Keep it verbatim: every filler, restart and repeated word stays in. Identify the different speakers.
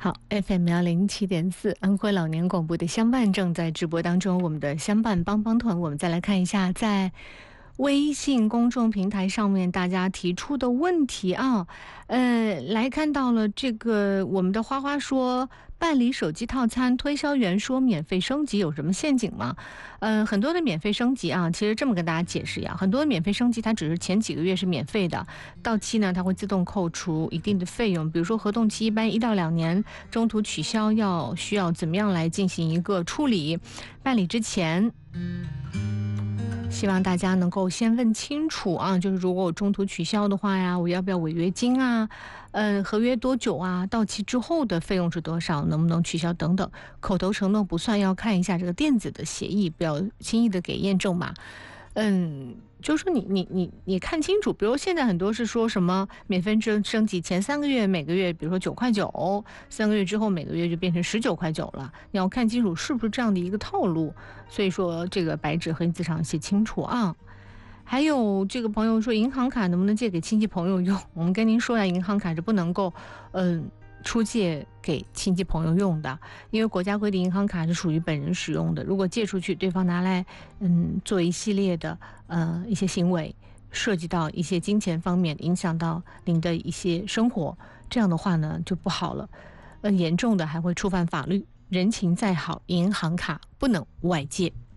Speaker 1: 好 ，F M 幺零七点四，安徽老年广播的相伴正在直播当中。我们的相伴帮帮团，我们再来看一下，在微信公众平台上面大家提出的问题啊，呃，来看到了这个，我们的花花说，办理手机套餐，推销员说免费升级有什么陷阱吗？呃，很多的免费升级啊，其实这么跟大家解释呀，很多免费升级它只是前几个月是免费的，到期呢它会自动扣除一定的费用，比如说合同期一般一到两年，中途取消要需要怎么样来进行一个处理？办理之前。希望大家能够先问清楚啊，就是如果我中途取消的话呀，我要不要违约金啊？嗯，合约多久啊？到期之后的费用是多少？能不能取消等等？口头承诺不算，要看一下这个电子的协议，不要轻易的给验证码。嗯，就是说你你你你看清楚，比如现在很多是说什么免费升升级前三个月每个月，比如说九块九，三个月之后每个月就变成十九块九了，你要看清楚是不是这样的一个套路。所以说这个白纸黑字上写清楚啊。还有这个朋友说，银行卡能不能借给亲戚朋友用？我们跟您说呀，银行卡是不能够，嗯。出借给亲戚朋友用的，因为国家规定银行卡是属于本人使用的，如果借出去对方拿来嗯做一系列的呃一些行为，涉及到一些金钱方面，影响到您的一些生活，这样的话呢就不好了，呃严重的还会触犯法律。人情再好，银行卡不能外借。